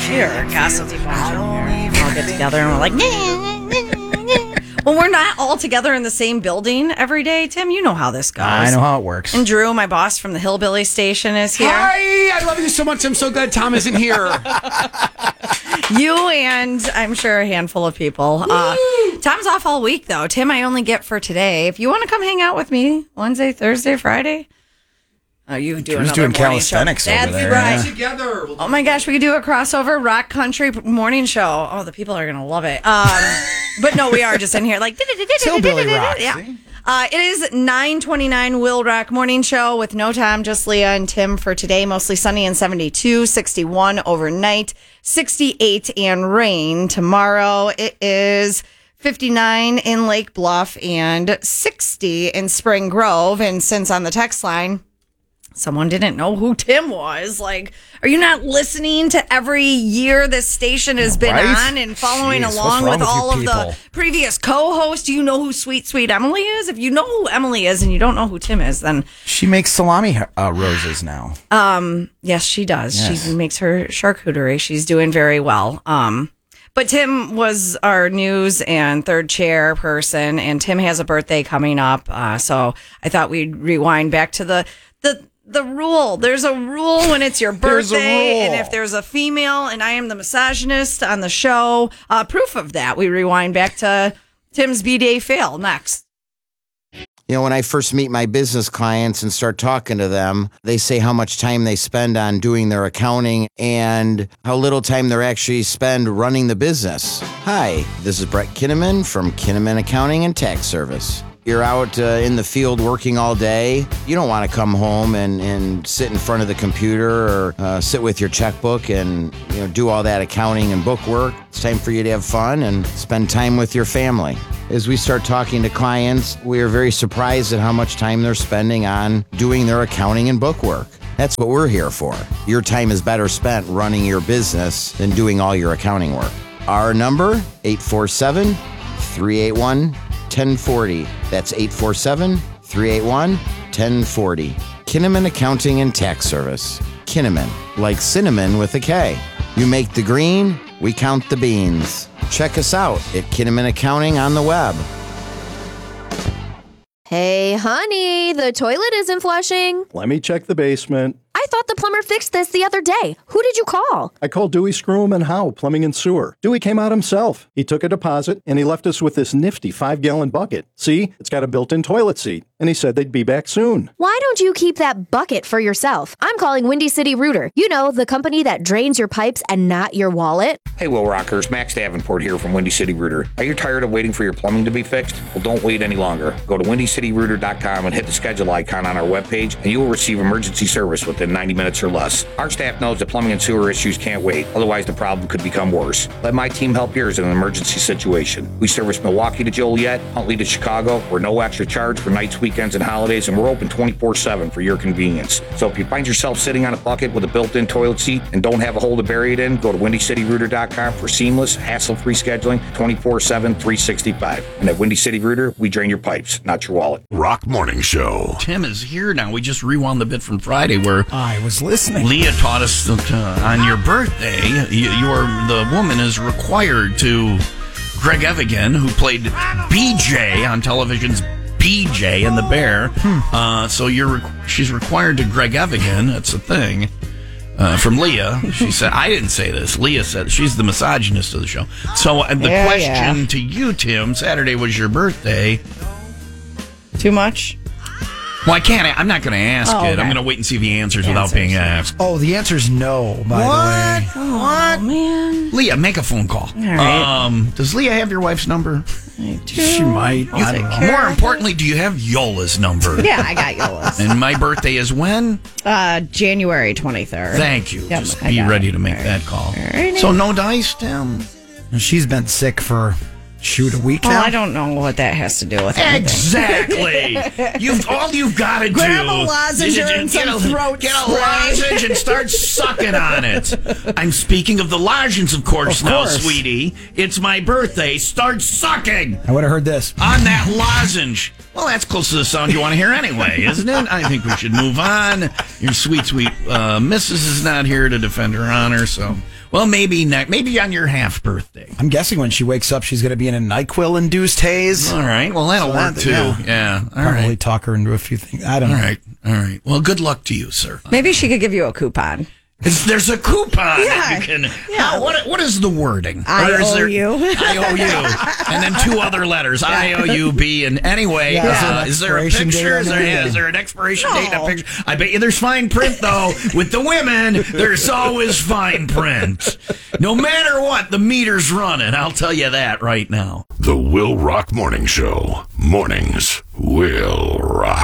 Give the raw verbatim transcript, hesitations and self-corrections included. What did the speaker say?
Cheer, gossip bunch in here. We all get together and we're like, well, we're not all together in the same building every day, Tim. You know how this goes. I know how it works. And Drew, my boss from the Hillbilly Station, is here. Hi, I love you so much. I'm so glad Tom isn't here. You and I'm sure a handful of people. Uh, Tom's off all week, though. Tim, I only get for today. If you want to come hang out with me Wednesday, Thursday, Friday. Oh, you do Drew's another doing morning calisthenics show. over That's there. right. Yeah. Together. Oh my gosh, we could do a crossover rock country morning show. Oh, the people are gonna love it. Um, but no, we are just in here like Hillbilly rock. Yeah. Uh, it is nine twenty-nine Will Rock Morning Show with no Tom, just Leah and Tim for today. Mostly sunny and seventy-two, sixty-one overnight, sixty-eight and rain tomorrow. It is fifty-nine in Lake Bluff and sixty in Spring Grove. And since on the text line, someone didn't know who Tim was. Like, are you not listening to every year this station has been Right? on and following Jeez, along what's wrong with with you all of the people? previous co-hosts? Do you know who Sweet Sweet Emily is? If you know who Emily is and you don't know who Tim is, then She makes salami uh, roses now. um, yes, she does. Yes. She makes her charcuterie. She's doing very well. Um, but Tim was our news and third chair person, and Tim has a birthday coming up. Uh, so I thought we'd rewind back to the the. The rule. There's a rule when it's your There's a birthday, and rule. if there's a female, and I am the misogynist on the show, uh, proof of that. We rewind back to Tim's B-Day fail next. You know, when I first meet my business clients and start talking to them, they say how much time they spend on doing their accounting and how little time they're actually spend running the business. Hi, this is Brett Kinnaman from Kinnaman Accounting and Tax Service. You're out uh, in the field working all day. You don't want to come home and, and sit in front of the computer or uh, sit with your checkbook and you know do all that accounting and book work. It's time for you to have fun and spend time with your family. As we start talking to clients, we are very surprised at how much time they're spending on doing their accounting and book work. That's what we're here for. Your time is better spent running your business than doing all your accounting work. Our number, eight four seven, three eight one, one oh four oh. That's eight four seven, three eight one, one oh four oh. Kinnaman Accounting and Tax Service. Kinnaman, like cinnamon with a K. You make the green, we count the beans. Check us out at Kinnaman Accounting on the web. Hey, honey, the toilet isn't flushing. Let me check the basement. I thought the plumber fixed this the other day. Who did you call? I called Dewey Screw and Howe, Plumbing and Sewer. Dewey came out himself. He took a deposit, and he left us with this nifty five-gallon bucket. See, it's got a built-in toilet seat, and he said they'd be back soon. Why don't you keep that bucket for yourself? I'm calling Windy City Rooter. You know, the company that drains your pipes and not your wallet. Hey, Will Rockers, Max Davenport here from Windy City Rooter. Are you tired of waiting for your plumbing to be fixed? Well, don't wait any longer. Go to windy city rooter dot com and hit the schedule icon on our webpage, and you will receive emergency service within ninety minutes or less. Our staff knows that plumbing and sewer issues can't wait, otherwise the problem could become worse. Let my team help yours in an emergency situation. We service Milwaukee to Joliet, Huntley to Chicago. We're no extra charge for nights, weekends, and holidays, and we're open twenty-four seven for your convenience. So if you find yourself sitting on a bucket with a built-in toilet seat and don't have a hole to bury it in, go to windy city rooter dot com for seamless, hassle-free scheduling twenty-four seven, three sixty-five. And at Windy City Rooter, we drain your pipes, not your wallet. Rock Morning Show. Tim is here now. We just rewound the bit from Friday where I was listening. Leah taught us that uh, on your birthday, you, you're, the woman is required to, Greg Evigan, who played B J on television's B J and the Bear, Hmm. uh, so you're she's required to Greg Evigan, that's the thing, uh, from Leah. She said, I didn't say this. Leah said, she's the misogynist of the show. So uh, the Yeah, question yeah. to you, Tim, Saturday was your birthday. Too much? Well, I can't. I'm not going to ask Oh, it. okay. I'm going to wait and see if he answers, without being asked. Oh, the answer's no, by What? the way. Oh, man. Leah, make a phone call. All right. Um, does Leah have your wife's number? She might. I don't know. More importantly, do you have Yola's number? Yeah, I got Yola's. And my birthday is when? Uh, January twenty-third. Thank you. Yep, Just I be got ready it. to make All right. that call. Alrighty. So no dice, Tim? She's been sick for, Shoot, a week Well, now? I don't know what that has to do with anything. Exactly. You've all you've got to do. Grab a lozenge is and get some a, throat Get a spray. lozenge and start sucking on it. I'm speaking of the lozenge, of course, Of now, course. sweetie. It's my birthday. Start sucking I would have heard this. on that lozenge. Well, that's close to the sound you want to hear anyway, isn't it? I think we should move on. Your sweet, sweet uh, missus is not here to defend her honor, so... Well, maybe ne- maybe on your half birthday. I'm guessing when she wakes up, she's going to be in a NyQuil-induced haze. All right. Well, that'll So work, that- too. yeah. Yeah. All Probably right. talk her into a few things. I don't All know. right. All right. Well, good luck to you, sir. Maybe she could give you a coupon. Is, there's a coupon Yeah. that you can. Yeah. Uh, what what is the wording? I Or is owe there- you. I owe you, and then two other letters. I owe you. B and anyway. Yeah, Uh, is is there there an a expiration picture? date Is on there, there? yeah, is there an expiration date? No. A picture? I bet you there's fine print though. With the women, there's always fine print. No matter what, the meter's running. I'll tell you that right now. The Will Rock Morning Show. Mornings will rock.